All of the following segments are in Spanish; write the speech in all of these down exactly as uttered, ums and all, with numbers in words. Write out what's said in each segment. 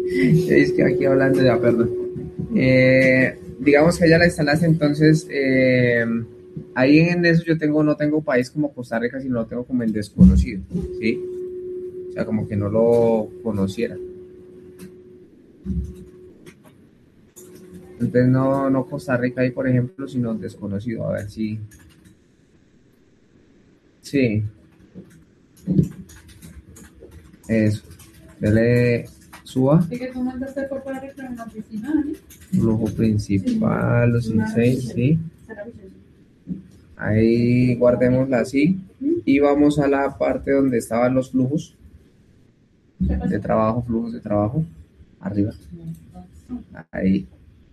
Es que aquí hablando ya, perdón. Eh, digamos que ya la instalaste, entonces eh, ahí en eso yo tengo, no tengo país como Costa Rica, sino lo tengo como en desconocido, ¿sí? O sea, como que no lo conociera. Entonces no, no Costa Rica ahí, por ejemplo, sino desconocido. A ver si... Sí, eso. Dele suba. Es que tú mandaste por para reclamar en la oficina, ¿no? Flujo principal, los seis, sí. Ahí guardémosla así. Y vamos a la parte donde estaban los flujos de trabajo, flujos de trabajo. Arriba. Ahí.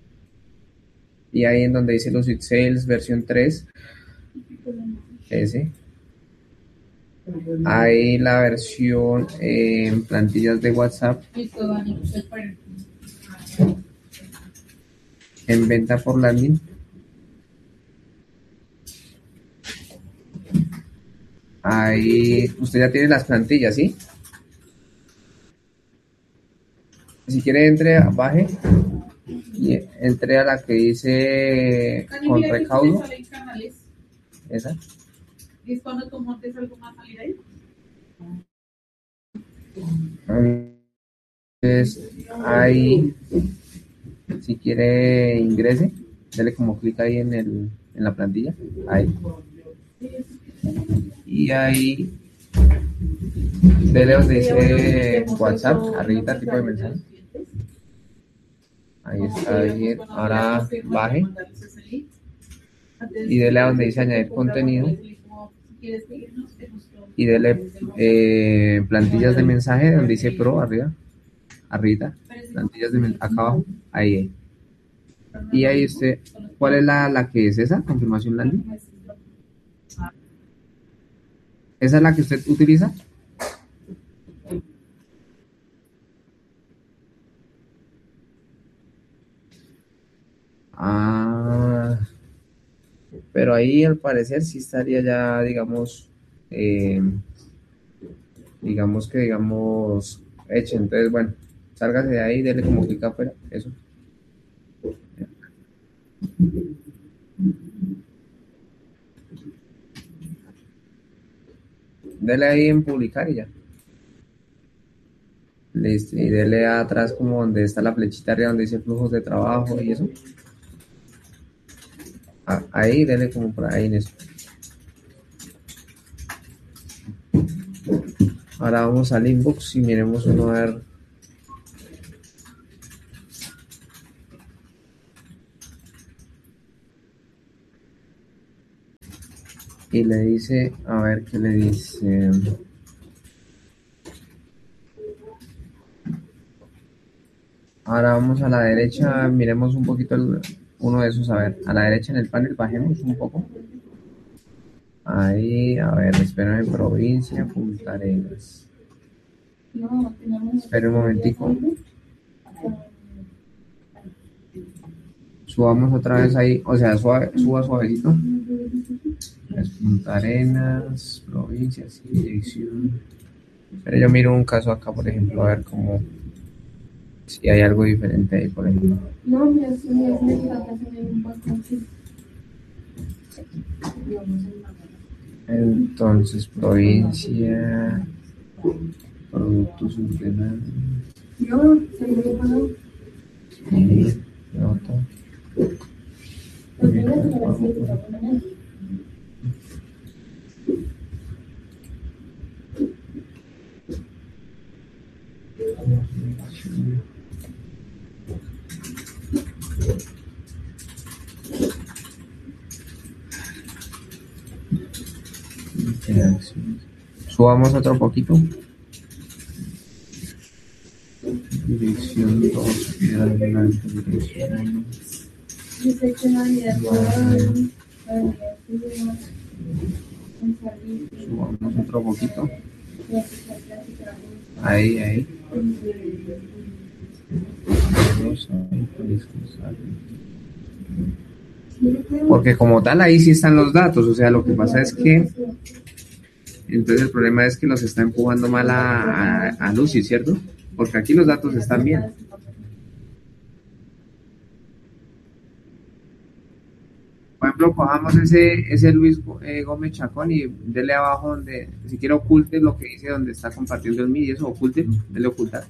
Y ahí en donde dice los It Sales versión tres. Ese. Ahí la versión en eh, plantillas de WhatsApp. En venta por landing. Ahí usted ya tiene las plantillas, ¿sí? Si quiere entre, baje y entre a la que dice con recaudo. Esa. ¿Es cuando tú montes algo más salir ahí? Entonces ahí, si quiere ingrese, dale como clic ahí en, el, en la plantilla, ahí. Y ahí, dele donde dice WhatsApp, arriba tipo de mensaje. Ahí está bien. Ahora baje y dele a donde dice añadir contenido y dele eh, plantillas de mensaje donde dice Pro arriba, arriba, plantillas de mensaje acá abajo, ahí. Y ahí usted, ¿cuál es la, la que es esa? Confirmación landing. ¿Esa es la que usted utiliza? Ah, pero ahí al parecer sí estaría ya, digamos, eh, digamos que, digamos, hecho. Entonces, bueno, sálgase de ahí, dele como clic afuera, eso. Dele ahí en publicar y ya. Listo, y dele atrás como donde está la flechita arriba donde dice flujos de trabajo y eso. Ah, ahí, dele como por ahí en eso. Ahora vamos al inbox y miremos uno a ver. Y le dice, a ver qué le dice. Ahora vamos a la derecha, miremos un poquito el, uno de esos, a ver, a la derecha en el panel, bajemos un poco. Ahí, a ver, espérenme, provincia, Punta Arenas. Espera un momentico. Subamos otra vez ahí, o sea, suave, suba suavecito. Es Punta Arenas, provincia, sí, dirección. Pero yo miro un caso acá, por ejemplo, a ver cómo, si hay algo diferente ahí, por ejemplo. No, me hace un poco. Entonces, provincia, productos urbanos. Yo, se me dio Sí, nota. Subamos otro poquito. Dirección dos, adelante, dirección. Subamos otro poquito. Ahí, ahí. Porque como tal ahí sí están los datos, o sea, lo que pasa es que entonces el problema es que los está empujando mal a, a, a Lucy, ¿cierto? porque aquí los datos están bien. Por ejemplo, cojamos ese, ese Luis eh, Gómez Chacón y dele abajo donde, si quiere oculte lo que dice donde está compartiendo el M I D I, eso oculte, dele ocultar.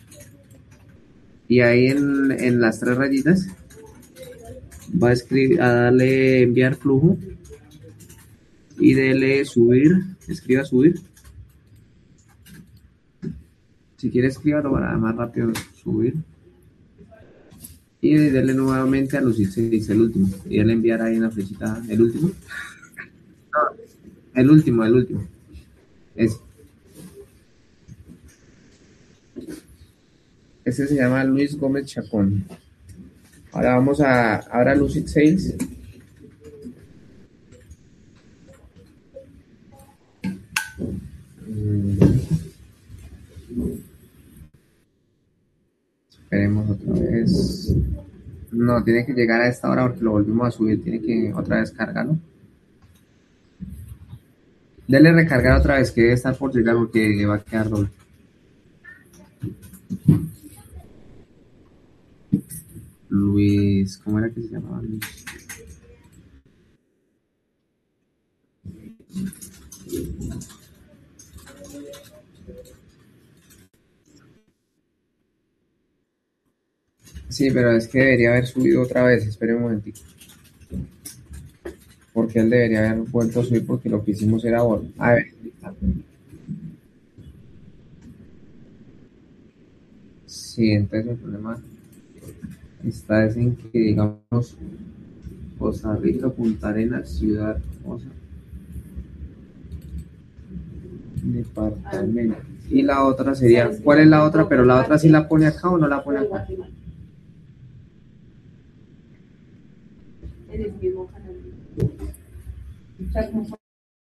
Y ahí en, en las tres rayitas va a escribir, a darle enviar flujo y dele subir, escriba subir. Si quiere escribirlo para más rápido subir. Y darle nuevamente a lucir seis, el último. Y darle enviar ahí una flechita, el último. No, el último, el último. Ese. Ese se llama Luis Gómez Chacón. Ahora vamos a, ahora Lucid Sales. Esperemos otra vez. No, tiene que llegar a esta hora porque lo volvimos a subir. Tiene que otra vez cargarlo. Dele recargar otra vez, que debe estar por llegar porque va a quedar doble. Luis, ¿cómo era que se llamaba? Luis. Sí, pero es que debería haber subido otra vez. Espere un momentito. Porque él debería haber vuelto a subir porque lo que hicimos era... A ver. Sí, entonces el problema está es en que, digamos, Costa Rica, Punta Arenas, Ciudad Hermosa, departamento. Y la otra sería, ¿cuál es la otra? Pero la otra sí la pone acá o no la pone acá. En el mismo canal.